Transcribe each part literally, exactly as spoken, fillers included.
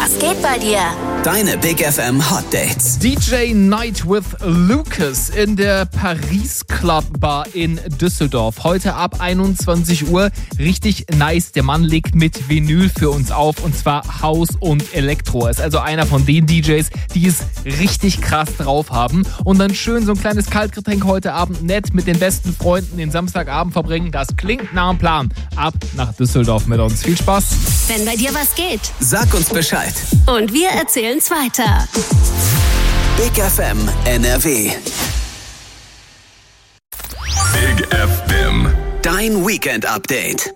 Was geht bei dir? Deine Big F M Hot Dates. D J Night with Lucas in der Paris Club Bar in Düsseldorf. Heute ab einundzwanzig Uhr. Richtig nice. Der Mann legt mit Vinyl für uns auf, und zwar House und Elektro. Er ist also einer von den D Js, die es richtig krass drauf haben. Und dann schön so ein kleines Kaltgetränk heute Abend nett mit den besten Freunden den Samstagabend verbringen. Das klingt nach einem Plan. Ab nach Düsseldorf mit uns. Viel Spaß. Wenn bei dir was geht, Sag uns Bescheid. und wir erzählen's weiter. Big F M N R W. Big F M. Dein Weekend Update.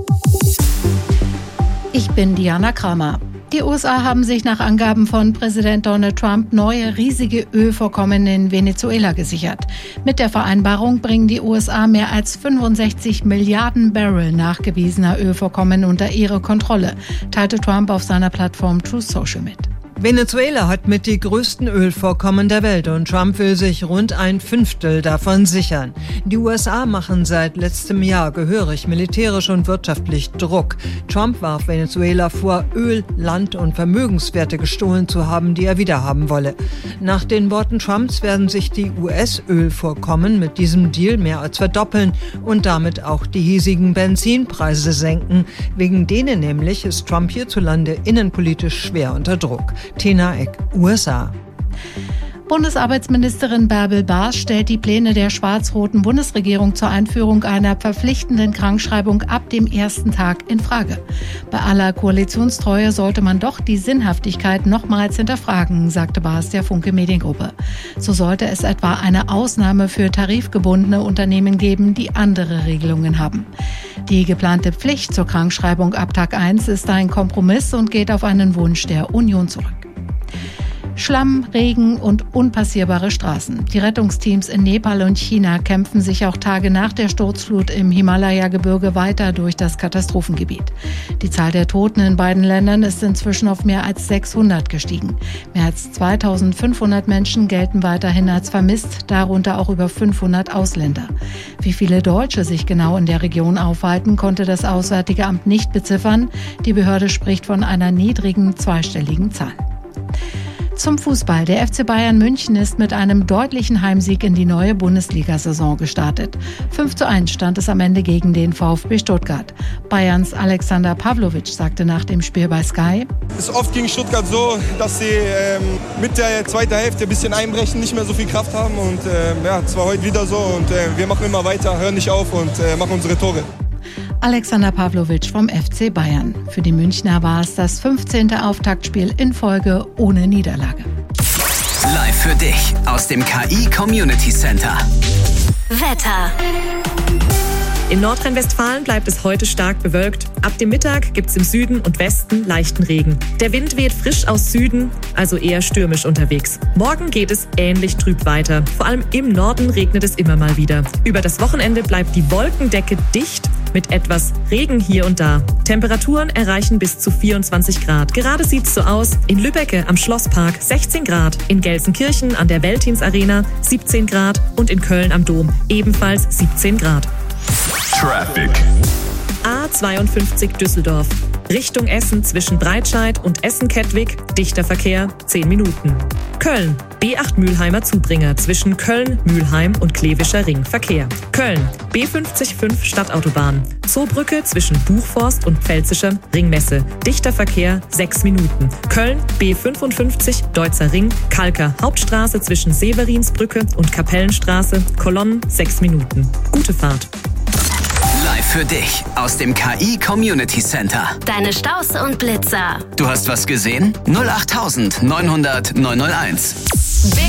Ich bin Diana Kramer. Die U S A haben sich nach Angaben von Präsident Donald Trump neue riesige Ölvorkommen in Venezuela gesichert. Mit der Vereinbarung bringen die U S A mehr als fünfundsechzig Milliarden Barrel nachgewiesener Ölvorkommen unter ihre Kontrolle, teilte Trump auf seiner Plattform Truth Social mit. Venezuela hat mit die größten Ölvorkommen der Welt und Trump will sich rund ein Fünftel davon sichern. Die U S A machen seit letztem Jahr gehörig militärisch und wirtschaftlich Druck. Trump warf Venezuela vor, Öl, Land und Vermögenswerte gestohlen zu haben, die er wiederhaben wolle. Nach den Worten Trumps werden sich die U S-Ölvorkommen mit diesem Deal mehr als verdoppeln und damit auch die hiesigen Benzinpreise senken. Wegen denen nämlich ist Trump hierzulande innenpolitisch schwer unter Druck. Tina Eck, U S A. Bundesarbeitsministerin Bärbel Baas stellt die Pläne der schwarz-roten Bundesregierung zur Einführung einer verpflichtenden Krankschreibung ab dem ersten Tag in Frage. Bei aller Koalitionstreue sollte man doch die Sinnhaftigkeit nochmals hinterfragen, sagte Baas der Funke Mediengruppe. So sollte es etwa eine Ausnahme für tarifgebundene Unternehmen geben, die andere Regelungen haben. Die geplante Pflicht zur Krankschreibung ab Tag eins ist ein Kompromiss und geht auf einen Wunsch der Union zurück. Schlamm, Regen und unpassierbare Straßen. Die Rettungsteams in Nepal und China kämpfen sich auch Tage nach der Sturzflut im Himalaya-Gebirge weiter durch das Katastrophengebiet. Die Zahl der Toten in beiden Ländern ist inzwischen auf mehr als sechshundert gestiegen. Mehr als zweitausendfünfhundert Menschen gelten weiterhin als vermisst, darunter auch über fünfhundert Ausländer. Wie viele Deutsche sich genau in der Region aufhalten, konnte das Auswärtige Amt nicht beziffern. Die Behörde spricht von einer niedrigen zweistelligen Zahl. Zum Fußball. Der F C Bayern München ist mit einem deutlichen Heimsieg in die neue Bundesliga-Saison gestartet. fünf zu eins stand es am Ende gegen den VfB Stuttgart. Bayerns Alexander Pavlovic sagte nach dem Spiel bei Sky: Es ist oft gegen Stuttgart so, dass sie ähm, mit der zweiten Hälfte ein bisschen einbrechen, nicht mehr so viel Kraft haben. Und äh, ja, es war heute wieder so. Und äh, wir machen immer weiter, hören nicht auf und äh, machen unsere Tore. Alexander Pavlovic vom F C Bayern. Für die Münchner war es das fünfzehnte Auftaktspiel in Folge ohne Niederlage. Live für dich aus dem K I Community Center. Wetter. In Nordrhein-Westfalen bleibt es heute stark bewölkt. Ab dem Mittag gibt's im Süden und Westen leichten Regen. Der Wind weht frisch aus Süden, also eher stürmisch unterwegs. Morgen geht es ähnlich trüb weiter. Vor allem im Norden regnet es immer mal wieder. Über das Wochenende bleibt die Wolkendecke dicht mit etwas Regen hier und da. Temperaturen erreichen bis zu vierundzwanzig Grad. Gerade sieht's so aus. In Lübbecke am Schlosspark sechzehn Grad. In Gelsenkirchen an der Veltins Arena siebzehn Grad. Und in Köln am Dom ebenfalls siebzehn Grad. Traffic. A zweiundfünfzig Düsseldorf. Richtung Essen zwischen Breitscheid und Essen-Kettwig, dichter Verkehr, zehn Minuten. Köln, B acht Mülheimer Zubringer zwischen Köln, Mülheim und Klevischer Ring, Verkehr. Köln, B fünfzig fünf Stadtautobahn. Zoobrücke zwischen Buchforst und Pfälzischer Ringmesse, dichter Verkehr, sechs Minuten. Köln, B fünfundfünfzig Deutzer Ring, Kalker, Hauptstraße zwischen Severinsbrücke und Kapellenstraße, Kolonnen, sechs Minuten. Gute Fahrt. Live für dich aus dem K I Community Center. Deine Staus und Blitzer. Du hast was gesehen? null acht neunhundert neunhunderteins. Big